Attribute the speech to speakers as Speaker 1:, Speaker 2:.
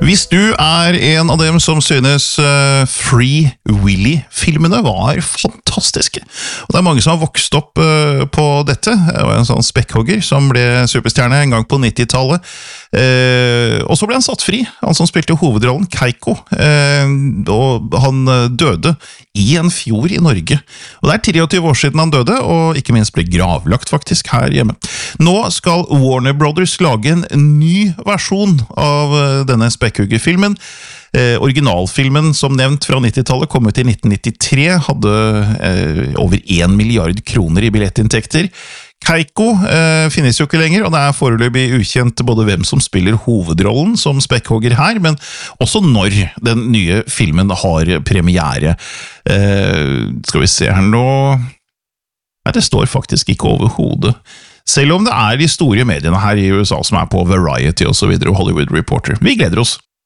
Speaker 1: Hvis du en av dem som synes Free Willy-filmene var fantastiske, og det mange som har vokst opp på dette, det var en sånn spekkhogger som ble superstjerne en gang på 90-tallet, og så ble han satt fri, han som spilte hovedrollen, Keiko, og han døde i en fjord i Norge, og det 23 år siden han døde, og ikke minst ble gravlagt faktisk her hjemme. Nå skal Warner Brothers lage en ny versjon av denne spekkhuggerfilmen. Originalfilmen som nevnt fra 90-tallet kom ut i 1993, hadde over 1 milliard kroner i billettinntekter. Keiko finnes jo ikke lenger, og det foreløpig ukjent både hvem som spiller hovedrollen som spekkhogger her, men også når den nye filmen har premiere. Skal vi se her nå... Nei, det står faktisk ikke overhodet. Selv om det de store mediene her i USA som på Variety og så videre, og Hollywood Reporter. Vi gleder oss!